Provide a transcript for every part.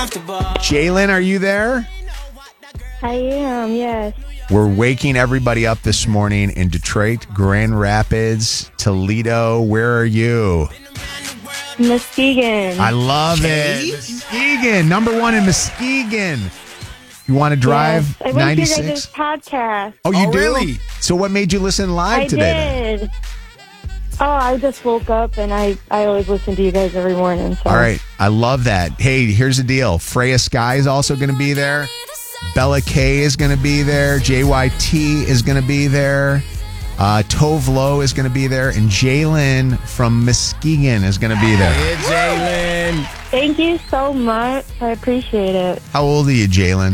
Jalen, are you there? I am, yes. We're waking everybody up this morning in Detroit, Grand Rapids, Toledo. Where are you? Muskegon. I love it. Muskegon, number one in Muskegon. You want to drive Yes. I went 96? to your guys' podcast. Oh, you do? Really? So what made you listen live I today? Then? did. Oh, I just woke up and I always listen to you guys every morning. So. All right. I love that. Hey, here's the deal. Freya Sky is also going to be there. Bella K is going to be there. JYT is going to be there. Tove Lo is going to be there. And Jalen from Muskegon is going to be there. Yeah, Jalen. Thank you so much. I appreciate it. How old are you, Jalen?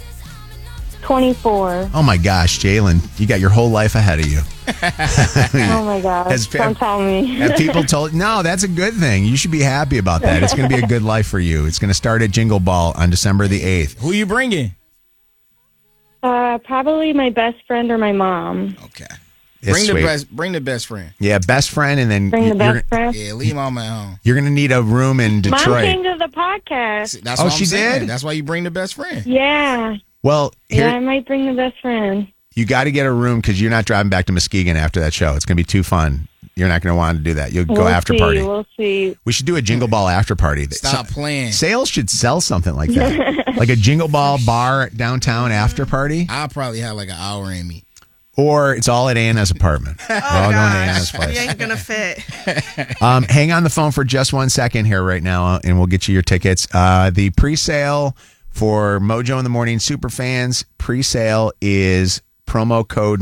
24. Oh, my gosh, Jalen. You got your whole life ahead of you. Oh, my gosh. Don't tell me. Have people told... No, that's a good thing. You should be happy about that. It's going to be a good life for you. It's going to start at Jingle Ball on December the 8th. Who you bringing? Probably my best friend or my mom. Okay. It's sweet. Bring the best friend. Yeah, best friend, and then Bring the best friend. Yeah, leave mom at home. you're going to need a room in Mom Detroit. came to the podcast. That's Oh, what I'm she saying. did? That's why you bring the best friend. Yeah. Well, here, Yeah, I might bring the best friend. you got to get a room because you're not driving back to Muskegon after that show. It's going to be too fun. You're not going to want to do that. You'll go after party. We'll see. We should do a Jingle Ball after party. Stop playing. Sales should sell something like that, like a Jingle Ball bar downtown after party, I'll probably have like an hour in me. or it's all at Anna's apartment. We're all going to Anna's We place. ain't gonna fit. Hang on the phone for just 1 second here right now, and we'll get you your tickets. The pre-sale for Mojo in the Morning Superfans, pre-sale is promo code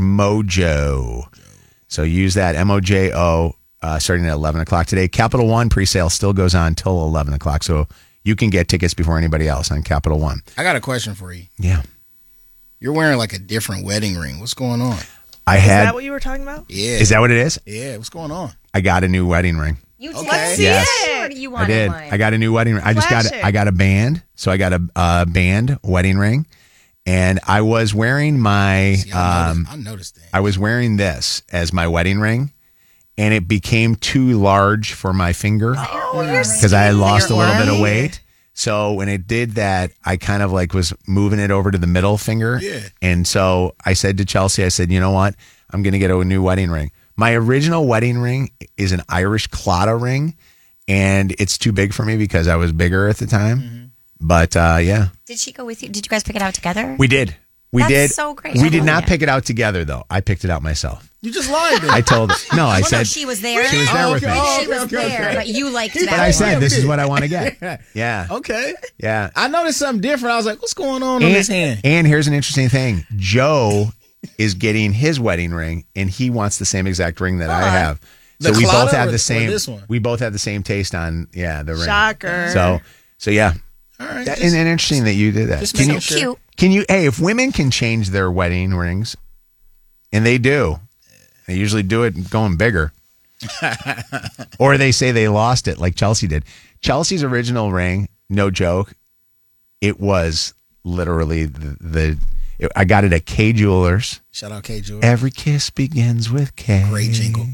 MOJO. So use that, MOJO, starting at 11 o'clock today. Capital One pre-sale still goes on till 11 o'clock, so you can get tickets before anybody else on Capital One. I got a question for you. Yeah. You're wearing like a different wedding ring. What's going on? Is that what you were talking about? Yeah. Is that what it is? Yeah, what's going on? I got a new wedding ring. You Okay. did? Yes. Or do you I want did. one? I got a new wedding ring. I Flash it. got a band, so I got a band wedding ring, and I was wearing my See, I noticed that. I was wearing this as my wedding ring, and it became too large for my finger because I had lost a little bit of weight. So when it did that, I kind of like was moving it over to the middle finger. Yeah. And so I said to Chelsea, I said, you know what? I'm going to get a new wedding ring. My original wedding ring is an Irish Claddagh ring, and it's too big for me because I was bigger at the time. Mm-hmm. But yeah, Did she go with you? Did you guys pick it out together? we did. We That's did. so great. We I did love not it. pick it out together, though. I picked it out myself. You just lied to me. I told her. No, I Oh, said no, she was there. she was there with me. She was there, but you liked that But I one. said, this is what I want to get. Yeah. Okay. Yeah. I noticed something different. I was like, what's going on this hand? And here's an interesting thing. Joe is getting his wedding ring, and he wants the same exact ring that I have. So The we both Claddagh have or the same. this one? We both have the same taste on the ring. Shocker. So yeah. All right. And interesting that you did that. just Can making you, sure. Cute. can you? Hey, if women can change their wedding rings, and they do, they usually do it going bigger. Or they say they lost it, like Chelsea did. Chelsea's original ring, no joke, it was literally I got it at K Jewelers. Shout out K Jewelers. Every kiss begins with K. Great jingle.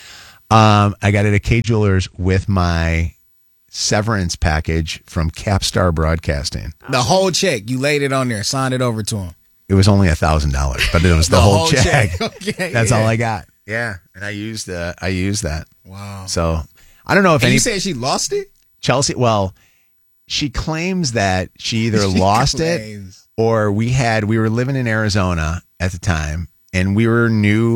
I got it at K Jewelers with my severance package from Capstar Broadcasting. The whole check. You laid it on there, signed it over to him. It was only $1,000, but it was the whole check. Okay, That's yeah. all I got. Yeah, and I used that. Wow. So I don't know if And any you said she lost it? Chelsea. Well, she claims that she either lost it claims. or we were living in Arizona at the time, and we were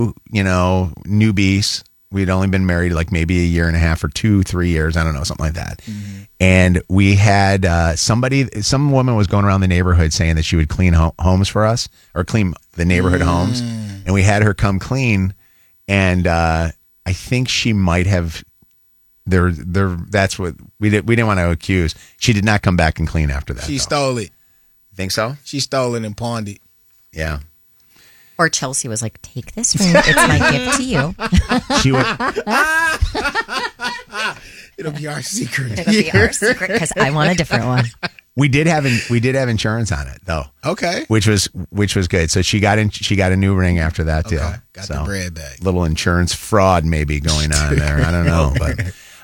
newbies. We'd only been married like maybe a year and a half or 2-3 years. I don't know, something like that. Mm-hmm. And we had some woman was going around the neighborhood saying that she would clean homes for us or clean the neighborhood homes. And we had her come clean. And I think she might have that's what we didn't want to accuse. She did not come back and clean after that. She though. stole it. Think so? She stole it and pawned it. Yeah. Or Chelsea was like, take this ring. It's my gift to you. She would. It'll be our secret. It'll be our secret because I want a different one. We did have insurance on it though. Okay. Which was good. So she got a new ring after that deal. Okay. Got So, the bread back. Little insurance fraud maybe going on there. I don't know, but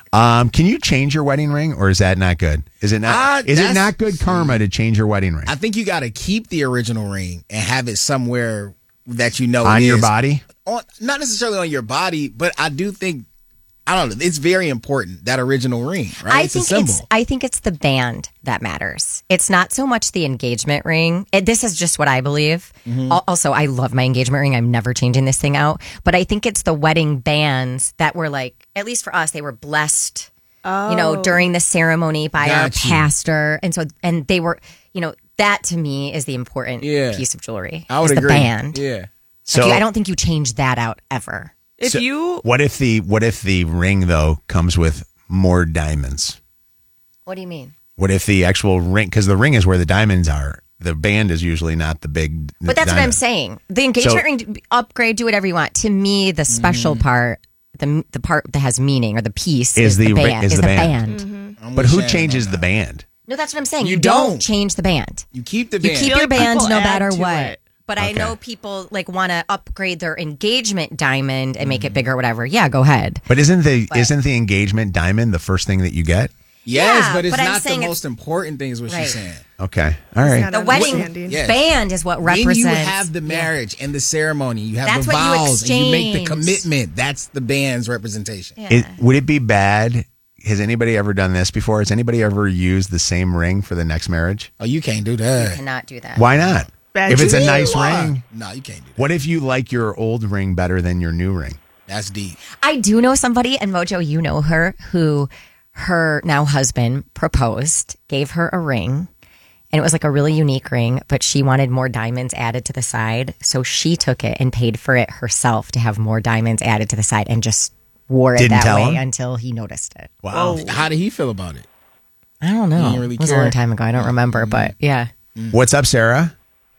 Can you change your wedding ring, or is that not good? Is it not? Is it not good karma to change your wedding ring? I think you got to keep the original ring and have it somewhere that you know on it your is. body. Not necessarily on your body, but I do think, I don't know, it's very important, that original ring, right? It's a symbol. I think it's the band that matters. It's not so much the engagement ring. This is just what I believe. Also, I love my engagement ring. I'm never changing this thing out. But I think it's the wedding bands that were like, at least for us, they were blessed, during the ceremony by our pastor. And they were, that to me is the important piece of jewelry. I would agree. The band. Yeah. So I don't think you change that out ever. What if the ring though comes with more diamonds? What do you mean? What if the actual ring, because the ring is where the diamonds are. The band is usually not the big. But that's what I'm saying. The engagement ring, upgrade, do whatever you want. To me, the special part, the part that has meaning, or the piece is the band. Is the band. Mm-hmm. But who changes the band? No, that's what I'm saying. You don't change the band. You keep the band. You keep your band no matter what. It. But I know people want to upgrade their engagement diamond and make it bigger, or whatever. Yeah, go ahead. But isn't the engagement diamond the first thing that you get? Yes, but it's not the most important thing, is what she's saying. Okay, all right. The wedding band is what represents. When you have the marriage and the ceremony, you have the vows, and you make the commitment. That's the band's representation. Yeah. Would it be bad? Has anybody ever done this before? Has anybody ever used the same ring for the next marriage? Oh, you can't do that. You cannot do that. Why not? If it's a nice ring. No, you can't do that. What if you like your old ring better than your new ring? That's deep. I do know somebody, and Mojo, you know her, who her now husband proposed, gave her a ring, and it was like a really unique ring, but she wanted more diamonds added to the side. So she took it and paid for it herself to have more diamonds added to the side, and just wore it that way until he noticed it. Wow. How did he feel about it? I don't know. He didn't really it was care. a long time ago. I don't remember, but yeah. What's up, Sarah?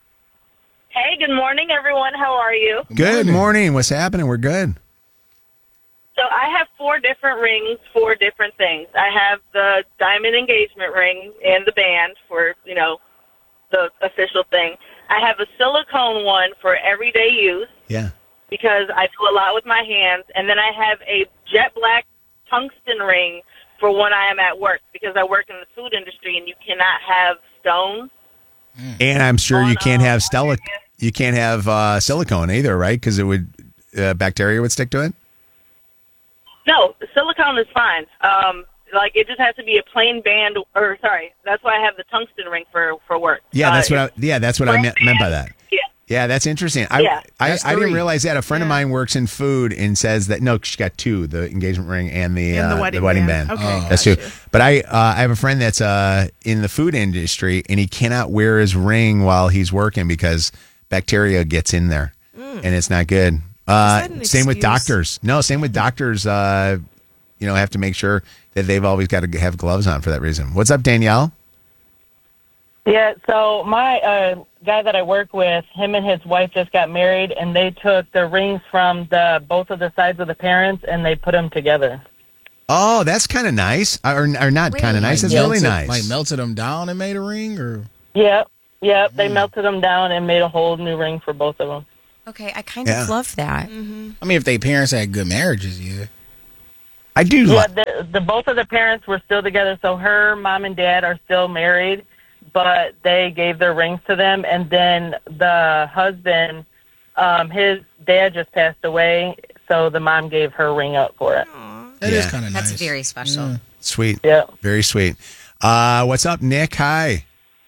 Hey, good morning, everyone. How are you? Good morning. What's happening? We're good. So I have 4 different rings for different things. I have the diamond engagement ring and the band for, the official thing. I have a silicone one for everyday use. Yeah. Because I do a lot with my hands. And then I have a jet black tungsten ring for when I am at work, because I work in the food industry and you cannot have stones. And I'm sure you can't have silicone either, right? Because it would bacteria would stick to it. No, silicone is fine. It just has to be a plain band. That's why I have the tungsten ring for work. Yeah, that's what I meant by that. Yeah, that's interesting. I didn't realize that. A friend of mine works in food and says that she got 2, the engagement ring and the wedding band. Okay, that's 2. But I have a friend that's in the food industry, and he cannot wear his ring while he's working because bacteria gets in there, and it's not good. Same with doctors. No, same with doctors. Have to make sure that they've always got to have gloves on for that reason. What's up, Danielle? Yeah, so my guy that I work with, him and his wife just got married, and they took the rings from both of the sides of the parents, and they put them together. Oh, that's kind of nice. Or not kind of nice. That's really nice. Like melted them down and made a ring? Or Yep. They melted them down and made a whole new ring for both of them. Okay, I kind of love that. I mean, if their parents had good marriages, I do. Yeah, the both of the parents were still together, so her mom and dad are still married, but they gave their rings to them. And then the husband, his dad just passed away, so the mom gave her ring up for it. That is kind of nice. That's very special. Sweet. Yeah. Very sweet. What's up, Nick? Hi.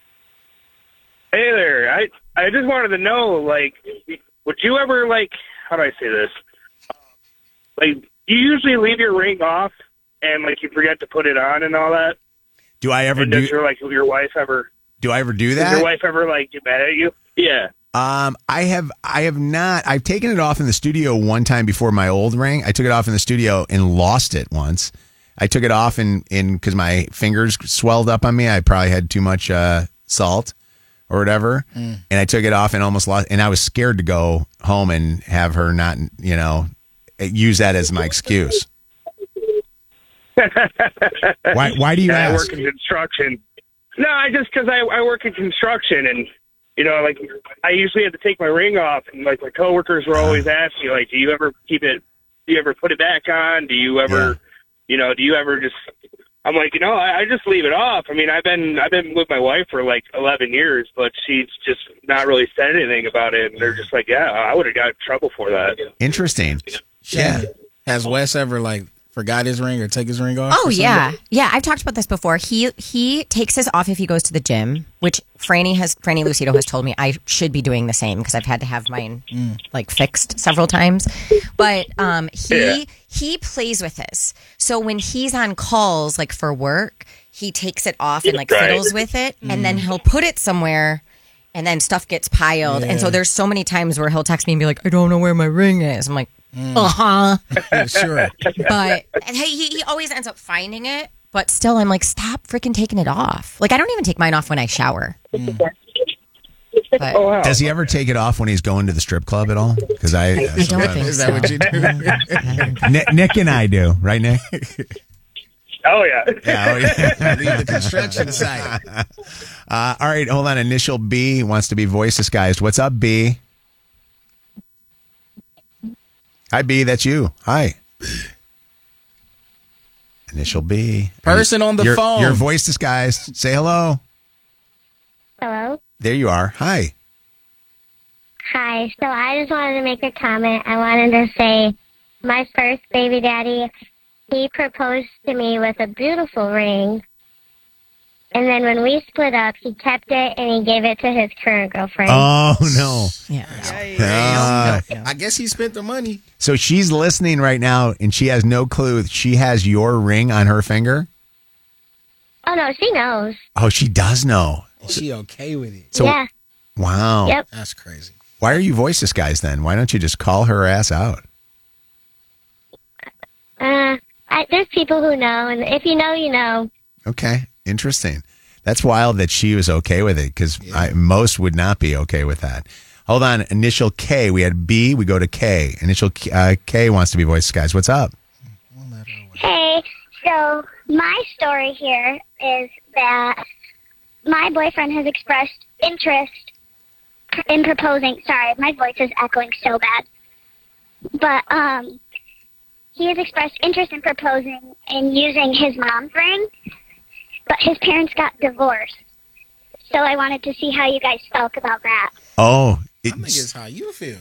Hey there. I just wanted to know, would you ever, how do I say this? You usually leave your ring off and, you forget to put it on and all that? Do I ever does your wife ever... Do I ever do that? Does your wife ever, get mad at you? Yeah. I have not. I've taken it off in the studio one time before my old ring. I took it off in the studio and lost it once. I took it off in because my fingers swelled up on me. I probably had too much salt or whatever. And I took it off and almost lost. And I was scared to go home and have her not, use that as my excuse. Why do you ask? I work in construction. No, because I work in construction, and I usually have to take my ring off, and my coworkers were always asking, do you ever keep it? Do you ever put it back on? Do you ever do you ever just? I'm like, I just leave it off. I mean, I've been with my wife for like 11 years, but she's just not really said anything about it. And they're just like, yeah, I would have got in trouble for that. Interesting. Yeah. Has Wes ever forgot his ring or take his ring off? Oh yeah, yeah. I've talked about this before. He takes his off if he goes to the gym, which Franny Lucido has told me I should be doing the same because I've had to have mine fixed several times. But he plays with his. So when he's on calls for work, he takes it off and fiddles with it, and then he'll put it somewhere. And then stuff gets piled. Yeah. And so there's so many times where he'll text me and be like, I don't know where my ring is. I'm like, sure. But he always ends up finding it. But still, I'm like, stop freaking taking it off. I don't even take mine off when I shower. But, does he ever take it off when he's going to the strip club at all? Because I don't think Is that what you do? Nick and I do. Right, Nick? Oh, yeah. Leave the construction site. All right, hold on. Initial B wants to be voice disguised. What's up, B? Hi, B. That's you. Hi. Initial B. Person on the phone. You're voice disguised. Say hello. Hello? There you are. Hi. Hi. So I just wanted to make a comment. I wanted to say my first baby daddy, he proposed to me with a beautiful ring. And then when we split up, he kept it and he gave it to his current girlfriend. Oh, no. Yeah. I guess he spent the money. So she's listening right now, and she has no clue. She has your ring on her finger? Oh, no, she knows. Oh, she does know. Is she okay with it? So, yeah. Wow. Yep. That's crazy. Why are you voice disguised then? Why don't you just call her ass out? There's people who know, and if you know, you know. Okay. Interesting. That's wild that she was okay with it because most would not be okay with that. Hold on. Initial K. We had B. We go to K. Initial K wants to be voice disguised. What's up? Hey, so my story here is that my boyfriend has expressed interest in proposing. Sorry, my voice is echoing so bad. But he has expressed interest in proposing and using his mom's ring. But his parents got divorced. So I wanted to see how you guys felt about that. Oh. I think it's how you feel.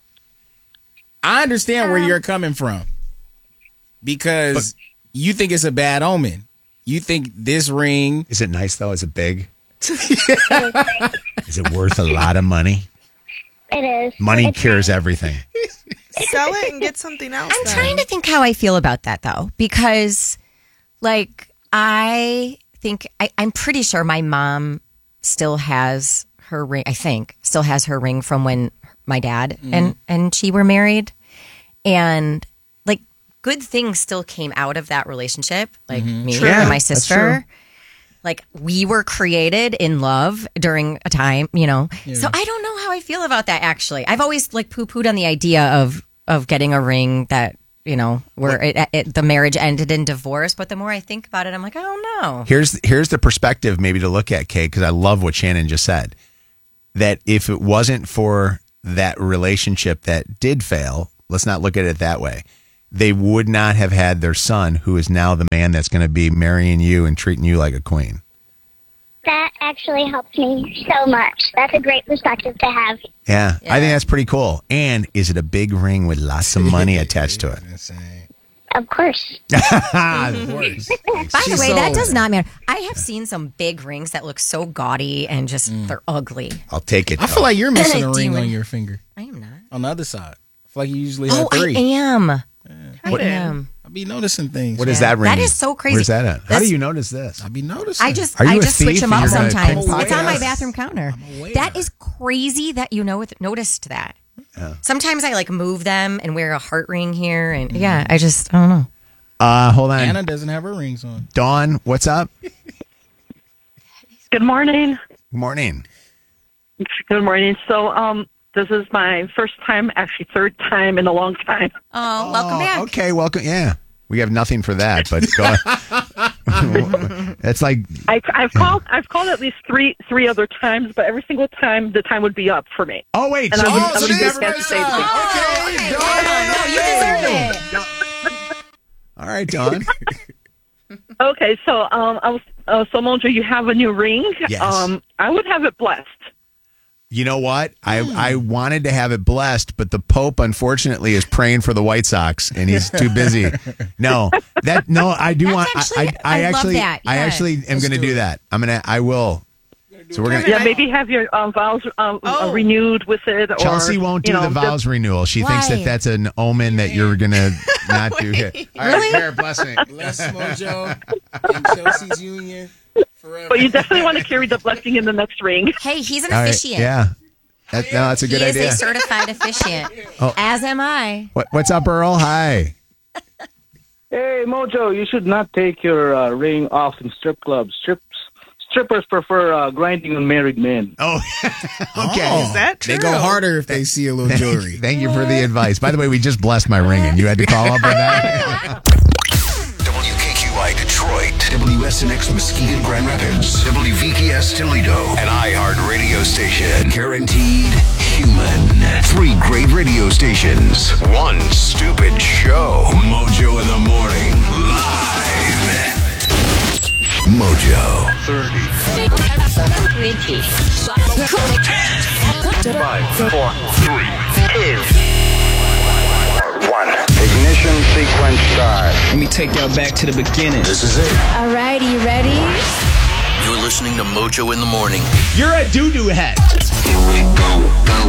I understand where you're coming from. Because you think it's a bad omen. You think this ring... Is it nice, though? Is it big? Is it worth a lot of money? It is. Money cures everything. Sell it and get something else. I'm trying to think how I feel about that, though. Because, I'm pretty sure my mom still has her ring. I think still has her ring from when my dad and she were married, and good things still came out of that relationship. Me and my sister, we were created in love during a time, So I don't know how I feel about that. Actually, I've always poo-pooed on the idea of getting a ring that. Where the marriage ended in divorce. But the more I think about it, I'm like, I don't know. Here's the perspective maybe to look at, Kate, because I love what Shannon just said. That if it wasn't for that relationship that did fail, let's not look at it that way. They would not have had their son, who is now the man that's going to be marrying you and treating you like a queen. That actually helps me so much. That's a great perspective to have. Yeah, I think that's pretty cool. And is it a big ring with lots of money attached to it? Of course. By the way, that does not matter. I have seen some big rings that look so gaudy and just they're ugly. I'll take it. I feel like you're missing a ring on your finger. I am not. On the other side. I feel like you usually have three. I am. I am. I be noticing things. What is that ring? That is so crazy. Where's that at? How do you notice this? I be noticing. I just a switch thief them and up you're gonna sometimes. pickpocket It's on my us? bathroom counter. That is crazy that you noticed that. Yeah. Sometimes I move them and wear a heart ring here, and I don't know. Hold on. Anna doesn't have her rings on. Dawn, what's up? Good morning. Good morning. Good morning. So, this is my first time, actually third time in a long time. Oh, welcome back. Okay, welcome. Yeah, we have nothing for that, but go ahead. It's like I've called at least three other times, but every single time the time would be up for me. Oh wait, and so I would so just never get first saved. time. Okay, No, you deserve it. All right, Dawn. Okay, so I was so Mojo, you have a new ring. Yes. I would have it blessed. You know what? I wanted to have it blessed, but the Pope unfortunately is praying for the White Sox, and he's too busy. I do want. I love that. I Yeah. actually am going to do that. I will. So we're gonna. Yeah, maybe have your vows renewed with it. Or, Chelsea won't do the vows renewal. She thinks that that's an omen that you're going to not do it. All right, Bear, blessing. Bless Mojo and Chelsea's union forever. But you definitely want to carry the blessing in the next ring. Hey, he's an All right, officiant. yeah. That's a good he idea. is a certified officiant. As am I. What's up, Earl? Hi. Hey, Mojo, you should not take your ring off in strip clubs. Strippers prefer grinding on married men. Oh, okay. Is that true? They go harder if they see a little jewelry. Thank you for the advice. By the way, we just blessed my ring, and you had to call up on that. WKQI Detroit, WSNX Muskegon Grand Rapids, WVKS Toledo, an iHeart radio station. Guaranteed human. 3 great radio stations. 1 stupid show. Mojo in the morning. Live. Mojo. 30. 20. 5, 4, 3, 2, 1. Ignition sequence start. Let me take y'all back to the beginning. This is it. All right, you ready? You're listening to Mojo in the morning. You're a doo-doo head. Here we go.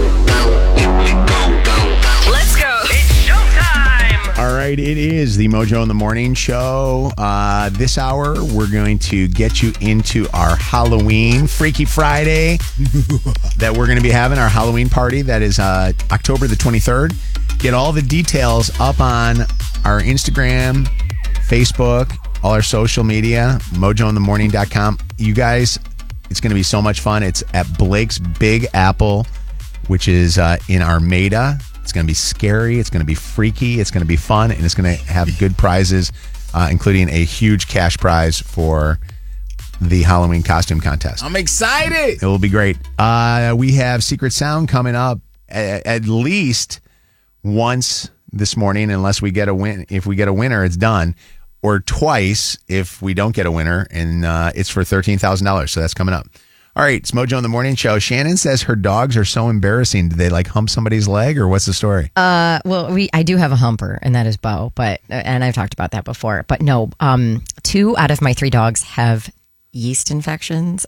Let's go. It's showtime. All right, it is the Mojo in the Morning show. This hour, we're going to get you into our Halloween Freaky Friday that we're going to be having, our Halloween party. That is October the 23rd. Get all the details up on our Instagram, Facebook, all our social media, mojointhemorning.com. You guys, it's going to be so much fun. It's at Blake's Big Apple, which is in Armada. It's going to be scary. It's going to be freaky. It's going to be fun. And it's going to have good prizes, including a huge cash prize for the Halloween costume contest. I'm excited. It will be great. We have Secret Sound coming up at least once this morning, unless we get a win. If we get a winner, it's done. Or twice if we don't get a winner, and it's for $13,000. So that's coming up. All right, it's Mojo in the Morning show. Shannon says her dogs are so embarrassing. Did they hump somebody's leg, or what's the story? Well, I do have a humper, and that is Bo. And I've talked about that before. But no, 2 out of my 3 dogs have yeast infections.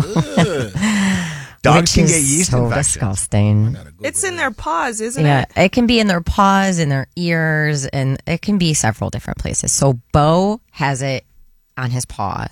Dogs can get is yeast so infections. disgusting. It's in their paws, isn't Yeah, it? it can be in their paws, in their ears, and it can be several different places. So Bo has it on his paws.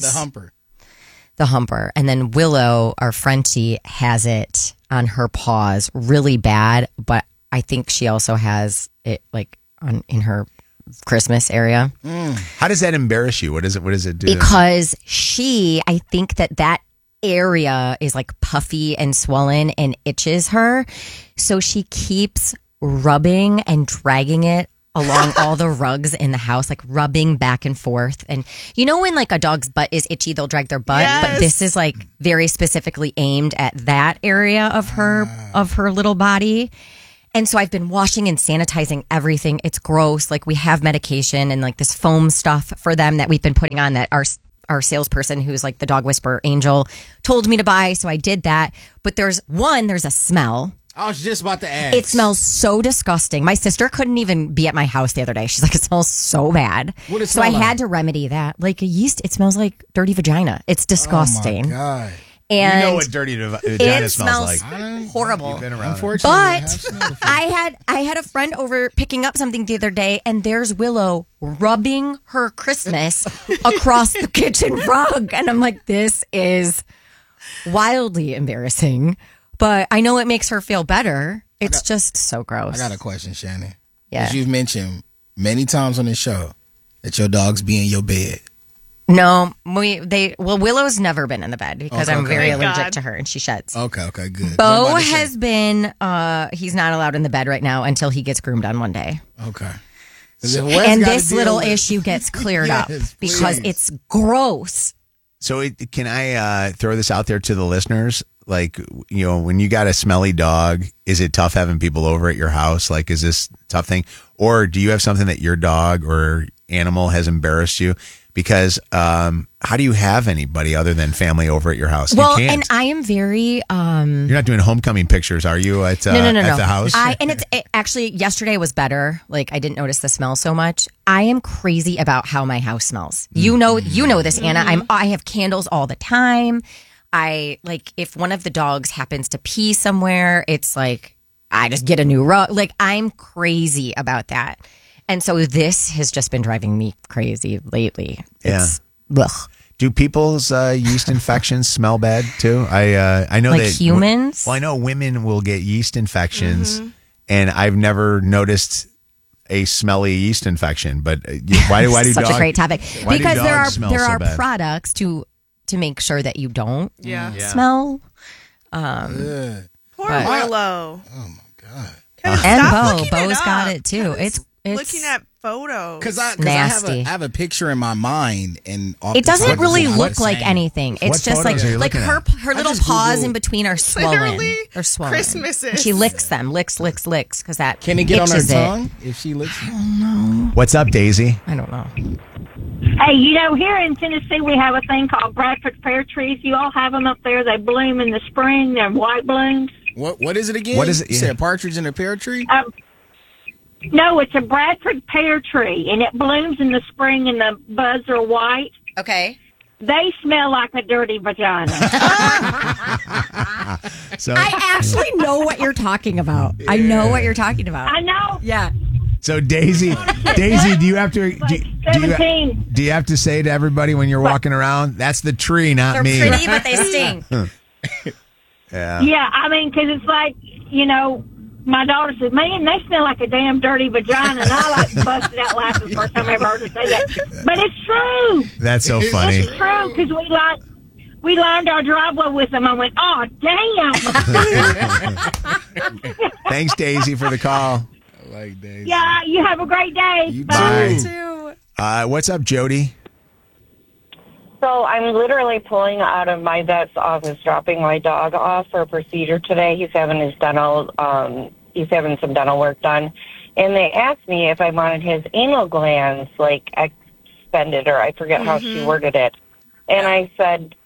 The humper. And then Willow, our Frenchie, has it on her paws really bad, but I think she also has it in her Christmas area. How does that embarrass you? What does it do? Because I think that area is puffy and swollen and itches her. So she keeps rubbing and dragging it along all the rugs in the house, rubbing back and forth. And you know when a dog's butt is itchy, they'll drag their butt, Yes. but this is very specifically aimed at that area of her little body. And so I've been washing and sanitizing everything. It's gross. We have medication and this foam stuff for them that we've been putting on that our salesperson, who's the dog whisperer Angel, told me to buy. So I did that. But there's a smell. I was just about to ask. It smells so disgusting. My sister couldn't even be at my house the other day. She's like, it smells so bad. What does it So I smell had to remedy that. A yeast, it smells like dirty vagina. It's disgusting. Oh my God. And you know what dirty vagina it smells like. horrible. You've been around. Unfortunately, I have But smelled it. I had a friend over picking up something the other day, and there's Willow rubbing her Christmas across the kitchen rug, and I'm like, this is wildly embarrassing. But I know it makes her feel better. It's just so gross. I got a question, Shannon. Yeah. As you've mentioned many times on this show that your dogs be in your bed. No, Willow's never been in the bed because Okay, I'm very Thank allergic God. to her, and she sheds. Okay, good. Bo I'm about to say- has been, he's not allowed in the bed right now until he gets groomed on one day. Okay. 'Cause if Wes And gotta this deal little with- issue gets cleared up Yes, because please. it's gross. So can I throw this out there to the listeners? When you got a smelly dog, is it tough having people over at your house? Is this a tough thing? Or do you have something that your dog or animal has embarrassed you? Because how do you have anybody other than family over at your house? Well, you can't. and I am very. You're not doing homecoming pictures, are you? At No. at the house. Actually yesterday was better. Like I didn't notice the smell so much. I am crazy about how my house smells. You know this, Anna. I have candles all the time. I like if one of the dogs happens to pee somewhere, it's like I just get a new rug. Like I'm crazy about that. And so this has just been driving me crazy lately. It's, ugh. Do people's yeast infections smell bad too? I know like that humans. Well, I know women will get yeast infections, and I've never noticed a smelly yeast infection. But why do such dogs? a great topic Why because do there dogs smell so are bad? products to make sure that you don't Yeah. smell. Poor But- Willow. Oh my god. And Stop Bo. looking Bo's it got up. it too. It's Looking at photos. Because I nasty. have a picture in my mind, and off It the doesn't top really of it, look like saying- anything. It's What just like photos are you like looking her at? her little just paws Googled- in between are swollen. Literally They're swollen. Christmases. And she licks them, licks because that Can it get on her itches it. tongue if she licks? What's up, Daisy? I don't know. Hey, here in Tennessee, we have a thing called Bradford pear trees. You all have them up there. They bloom in the spring. They're white blooms. What is it again? What is it? You said a partridge in a pear tree? No, it's a Bradford pear tree, and it blooms in the spring, and the buds are white. Okay. They smell like a dirty vagina. So, I actually know what you're talking about. I know what you're talking about. I know. Yeah. so Daisy, do you have to? Do you have to say to everybody when you're walking around, "That's the tree, not They're me"? pretty, but they stink. Yeah. Yeah, I mean, because it's like, my daughter said, man, they smell like a damn dirty vagina. And I like busted out laughing the first time I ever heard her say that. But it's true. That's so funny. It's true, because we lined our driveway with them. I went, oh, damn. Thanks, Daisy, for the call. I like Daisy. Yeah, you have a great day. Bye. Too. What's up, Jody? So I'm literally pulling out of my vet's office, dropping my dog off for a procedure today. He's having his he's having some dental work done. And they asked me if I wanted his anal glands, like, expended, or I forget how she worded it. And I said,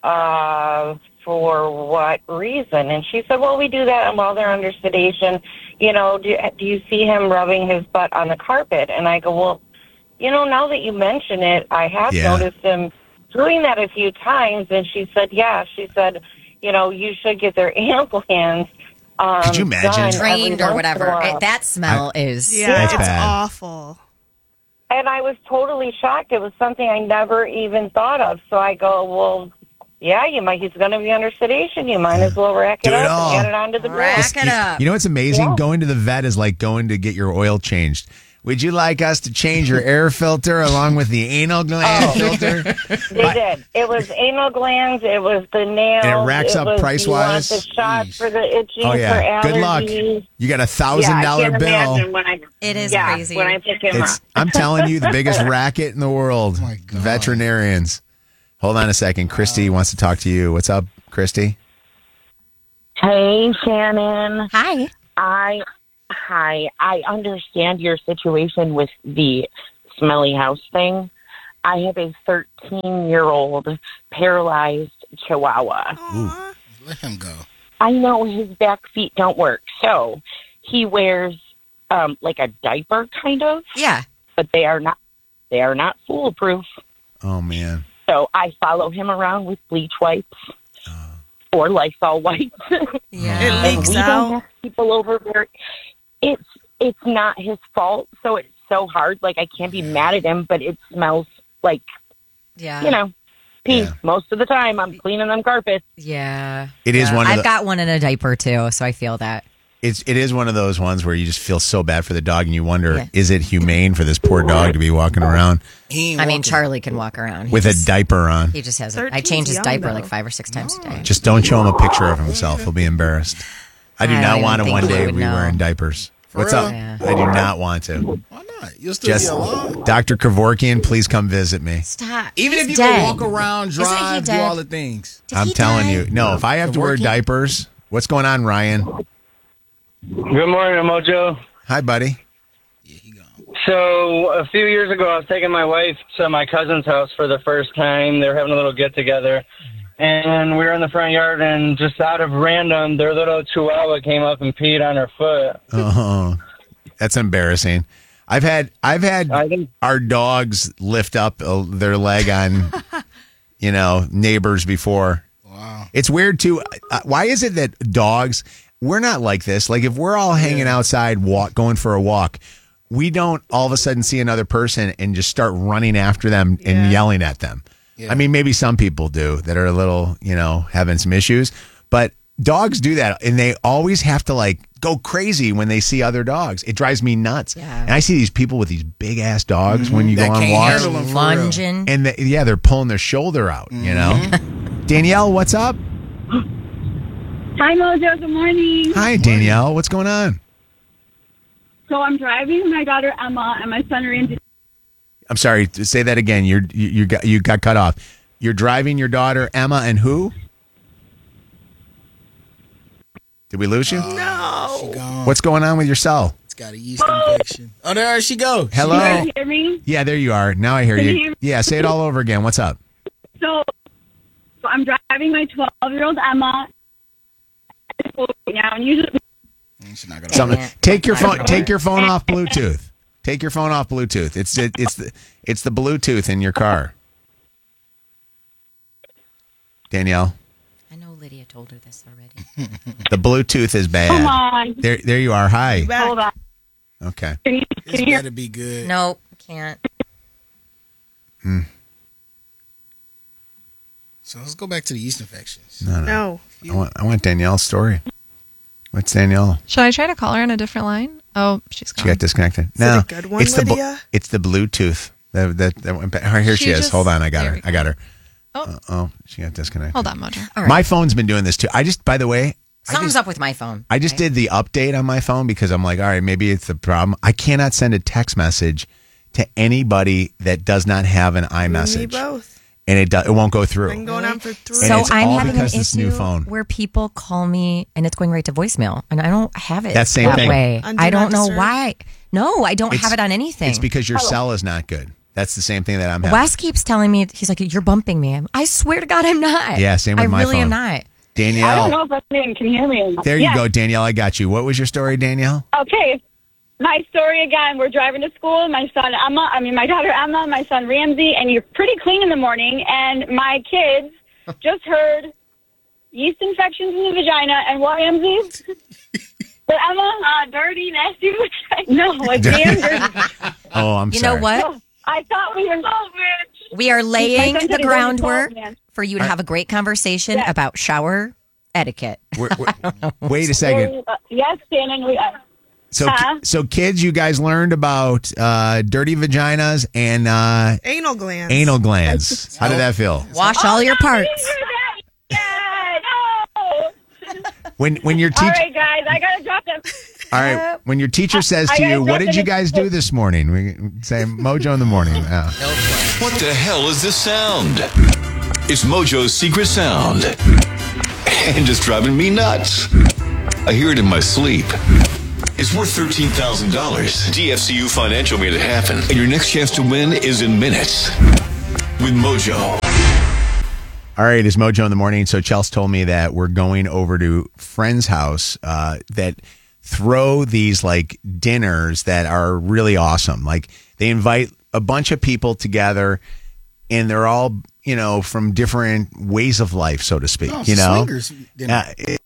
for what reason? And she said, well, we do that while they're under sedation. Do you see him rubbing his butt on the carpet? And I go, well, now that you mention it, I have noticed him doing that a few times. And she said, yeah. She said, you should get their anal glands Could you imagine? Drained or whatever. That smell is. Yeah, That's it's bad. awful. And I was totally shocked. It was something I never even thought of. So I go, well, yeah, he's going to be under sedation. You might as well rack it Do it up all. and get it onto the ground. Rack it up. You know what's amazing? Yeah. Going to the vet is like going to get your oil changed. Would you like us to change your air filter along with the anal gland filter? They did. It was anal glands. It was the nails. And it racks up was, price-wise? You want the shot for the itching, Oh, for yeah. allergies. Good luck. You got a I $1,000 can't bill. imagine when I, It is crazy. When I pick him up. I'm telling you, the biggest racket in the world. The veterinarians. Hold on a second. Christy wants to talk to you. What's up, Christy? Hey, Shannon. Hi. Hi. I understand your situation with the smelly house thing. I have a 13-year-old paralyzed Chihuahua. Let him go. I know his back feet don't work, so he wears like a diaper, kind of. Yeah. But they are not foolproof. Oh, man. So I follow him around with bleach wipes or Lysol wipes. Yeah. It And leaks we out. don't have people over very. It's not his fault, so it's so hard. Like, I can't be mad at him, but it smells like, Yeah. pee. Yeah. Most of the time, I'm cleaning them carpets. Yeah. It is one of I've the- got one in a diaper too, so I feel that. It is one of those ones where you just feel so bad for the dog and you wonder, Yeah. is it humane for this poor dog to be walking around I mean, Charlie can walk around. with a diaper on? He just has I 13's change his young, diaper though. like 5 or 6 times a day. Just don't show him a picture of himself. He'll be embarrassed. I do I not don't want even him one think he day would be know. wearing diapers. What's real? up? Yeah. I do not want to. Why not? You'll still Just be alive. Dr. Kevorkian, please come visit me. Stop. Even He's if you dead. can walk around, Isn't he drive, do dead? all the things. Did I'm he telling die? you. No, if I have to wear Kevorkian? diapers, what's going on, Ryan? Good morning, Mojo. Hi, buddy. So a few years ago, I was taking my wife to my cousin's house for the first time. They were having a little get-together. And we were in the front yard, and just out of random, their little chihuahua came up and peed on her foot. Oh, that's embarrassing. I've had our dogs lift up their leg on, neighbors before. Wow. It's weird too. Why is it that dogs? We're not like this. Like if we're all hanging outside, going for a walk, we don't all of a sudden see another person and just start running after them and yelling at them. Yeah. I mean, maybe some people do that are a little, having some issues, but dogs do that, and they always have to go crazy when they see other dogs. It drives me nuts. Yeah. And I see these people with these big ass dogs when you go on walks, lunging, and they're pulling their shoulder out. Danielle, what's up? Hi, Mojo. Good morning. Hi, Danielle. What's going on? So I'm driving my daughter Emma and my son Randy. I'm sorry. Say that again. You got cut off. You're driving your daughter Emma and who? Did we lose you? No. She gone. What's going on with your cell? It's got a yeast infection. Oh, there she goes. Hello. Can you hear me? Yeah, there you are. Now I hear Can you. you hear me? Yeah, say it all over again. What's up? So I'm driving my 12-year-old Emma now, and usually Take your phone off Bluetooth. Take your phone off Bluetooth. It's the Bluetooth in your car. Danielle. I know Lydia told her this already. The Bluetooth is bad. Come on. There you are. Hi. Hold on. Okay. Can This you better be good. Nope, can't. So let's go back to the yeast infections. No. I want Danielle's story. What's Danielle? Should I try to call her on a different line? Oh, she's gone. She got disconnected. Is it a good one, Lydia? It's the Bluetooth that went back. Here she is. Hold on, I got her. Oh, she got disconnected. Hold on, Mojo. All right. My phone's been doing this too. By the way, Something's up with my phone. I just did the update on my phone because I'm like, all right, maybe it's the problem. I cannot send a text message to anybody that does not have an iMessage. Me both. And it won't go through. Been going on for 3. So I'm having an this new issue phone. where people call me and it's going right to voicemail, and I don't have it That same thing. way. On Do I don't Not know Disturb? why. No, I don't have it on anything. It's because your cell is not good. That's the same thing that I'm having. Wes keeps telling me, he's like, you're bumping me. I swear to God, I'm not. Yeah, same with my phone. I really am not. Danielle. I don't know if I'm in. Can you hear me? There you go, Danielle. I got you. What was your story, Danielle? Okay. My story again, we're driving to school. My daughter Emma, my son Ramsey, and you're pretty clean in the morning. And my kids just heard yeast infections in the vagina. And what, Ramsey? But Emma, dirty, nasty vagina. No, like damn dirty. Oh, I'm You sorry. know what? I thought we were so rich. We are laying My son the said he groundwork wasn't salt, man. for you to have a great conversation about shower etiquette. Wait a second. Yes, Shannon, we are. So kids, you guys learned about dirty vaginas and Anal glands. anal glands. How did that feel? Wash all your parts. When your All teacher, right, guys, I gotta drop them. all right, when your teacher says I to gotta you, drop "What did them you in guys school." do this morning?" We say Mojo in the morning. Yeah. What the hell is this sound? It's Mojo's secret sound. And it's driving me nuts. I hear it in my sleep. It's worth $13,000. DFCU Financial made it happen. And your next chance to win is in minutes. With Mojo. All right, it's Mojo in the morning. So Chelsea told me that we're going over to friend's house that throw these like dinners that are really awesome. Like they invite a bunch of people together, and they're all from different ways of life, so to speak. Swingers dinner.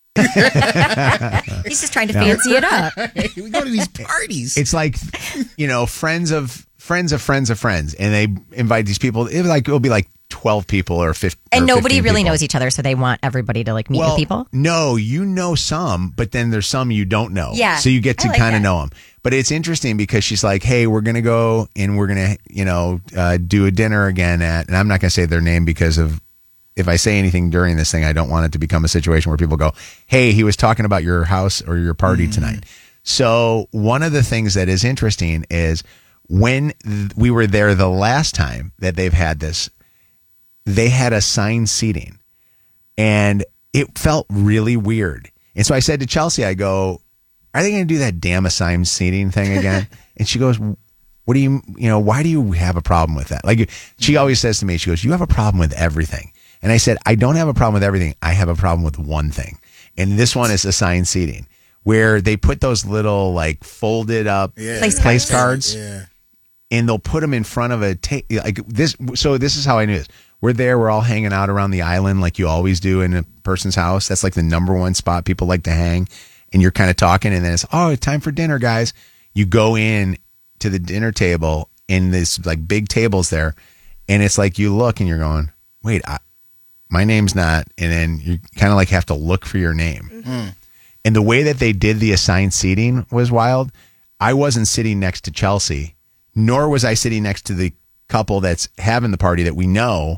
He's just trying to fancy it up. We go to these parties. It's like friends of friends, and they invite these people. It'll be like 12 people or 15. And nobody really people. knows each other, so they want everybody to like meet new people. No, you know some, but then there's some you don't know. Yeah, so you get to I like kind of that. know them. But it's interesting because she's like, "Hey, we're gonna go and we're gonna do a dinner again at," and I'm not gonna say their name because of if I say anything during this thing, I don't want it to become a situation where people go, "Hey, he was talking about your house or your party tonight." So one of the things that is interesting is when we were there the last time that they've had this, they had assigned seating, and it felt really weird. And so I said to Chelsea, I go, "Are they going to do that damn assigned seating thing again?" And she goes, what do why do you have a problem with that? Like, she always says to me, she goes, you have a problem with everything. And I said, I don't have a problem with everything. I have a problem with one thing. And this one is assigned seating, where they put those little like folded up place cards. Yeah. And they'll put them in front of a like this. So this is how I knew this. We're there. We're all hanging out around the island like you always do in a person's house. That's like the number one spot people like to hang. And you're kind of talking, and then it's time for dinner, guys. You go in to the dinner table, and this like big tables there, and it's like you look and you're going, wait, my name's not. And then you kind of like have to look for your name. Mm-hmm. And the way that they did the assigned seating was wild. I wasn't sitting next to Chelsea. Nor was I sitting next to the couple that's having the party that we know.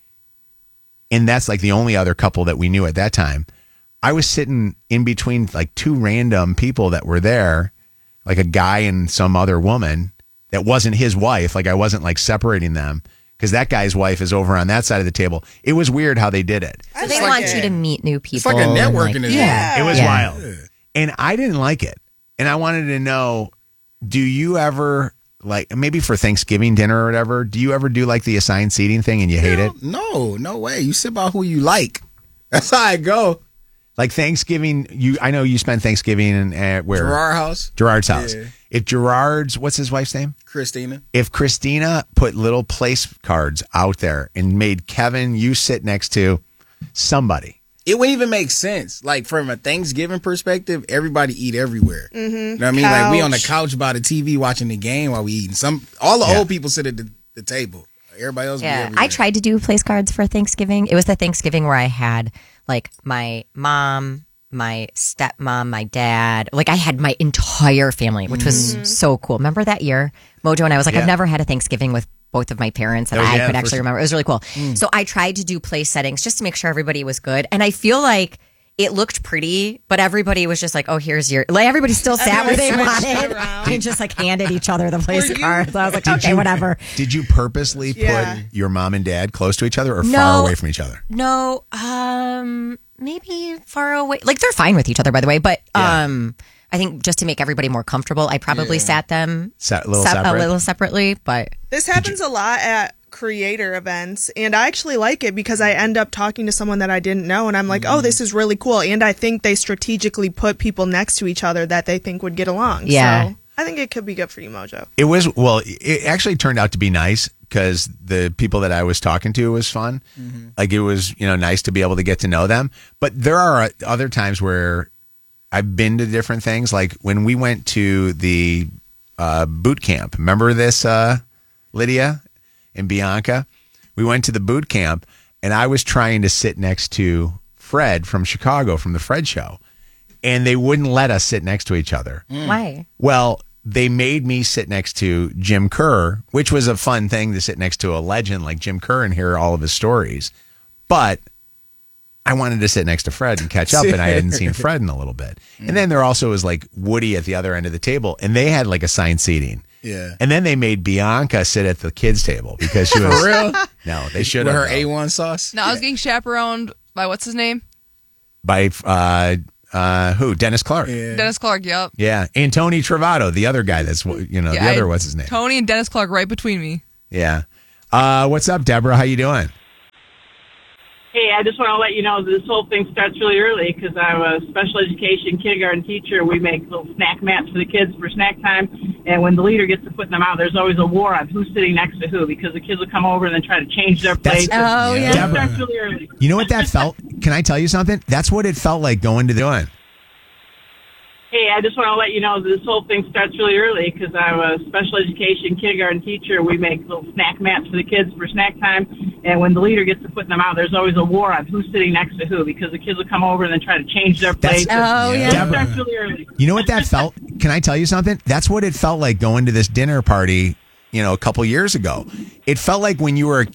And that's like the only other couple that we knew at that time. I was sitting in between like two random people that were there, like a guy and some other woman that wasn't his wife. Like, I wasn't like separating them because that guy's wife is over on that side of the table. It was weird how they did it. So they want you to meet new people. It's like a networking event. It was wild. And I didn't like it. And I wanted to know, do you ever... like maybe for Thanksgiving dinner or whatever, do you ever do like the assigned seating thing and you hate it? No way. You sit by who you like. That's how I go. Like Thanksgiving, I know you spent Thanksgiving at where? Gerard's house. Yeah. If Gerard's, what's his wife's name? Christina. If Christina put little place cards out there and made Kevin, you sit next to somebody. It wouldn't even make sense. Like, from a Thanksgiving perspective, everybody eat everywhere. Mm-hmm. You know what I mean? Like, we on the couch by the TV watching the game while we eating. All the old people sit at the table. Everybody else be everywhere. I tried to do place cards for Thanksgiving. It was the Thanksgiving where I had like my mom, my stepmom, my dad. Like, I had my entire family, which was so cool. Remember that year, Mojo and I was like, I've never had a Thanksgiving with both of my parents and I could actually remember. It was really cool. So I tried to do place settings just to make sure everybody was good. And I feel like it looked pretty, but everybody was just like, oh, here's your... Like, everybody still sat where they wanted and just like handed each other the place cards. I was like, okay, whatever. Did you purposely put your mom and dad close to each other or far away from each other? No, maybe far away. Like, they're fine with each other, by the way, but... I think just to make everybody more comfortable, I probably sat them a little separately. But this happens a lot at creator events, and I actually like it because I end up talking to someone that I didn't know, and I'm like, oh, this is really cool. And I think they strategically put people next to each other that they think would get along. Yeah. So I think it could be good for you, Mojo. It actually turned out to be nice because the people that I was talking to was fun. Mm-hmm. Like, it was, nice to be able to get to know them. But there are other times where I've been to different things. Like when we went to the boot camp. Remember this, Lydia and Bianca? We went to the boot camp, and I was trying to sit next to Fred from Chicago from the Fred Show, and they wouldn't let us sit next to each other. Why? Well, they made me sit next to Jim Kerr, which was a fun thing to sit next to a legend like Jim Kerr and hear all of his stories. But I wanted to sit next to Fred and catch up, and I hadn't seen Fred in a little bit. And then there also was like Woody at the other end of the table, and they had like assigned seating. Yeah. And then they made Bianca sit at the kids' table because she was... For real? No, they should have. With her A1 sauce? No, I was getting chaperoned by, what's his name? By who? Dennis Clark. Yeah. Dennis Clark, yep. Yeah. And Tony Travato, the other guy that's, the other, what's his name? Tony and Dennis Clark right between me. Yeah. What's up, Deborah? How you doing? Hey, I just want to let you know that this whole thing starts really early because I'm a special education kindergarten teacher. We make little snack mats for the kids for snack time, and when the leader gets to putting them out, there's always a war on who's sitting next to who because the kids will come over and then try to change their place. Oh, yeah. It starts really early. You know what that felt? Can I tell you something? That's what it felt like going to the doing. Hey, I just want to let you know that this whole thing starts really early because I'm a special education kindergarten teacher. We make little snack mats for the kids for snack time, and when the leader gets to putting them out, there's always a war on who's sitting next to who because the kids will come over and then try to change their place. Oh, yeah. It starts really early. You know what that felt? Can I tell you something? That's what it felt like going to this dinner party, a couple years ago. It felt like when you were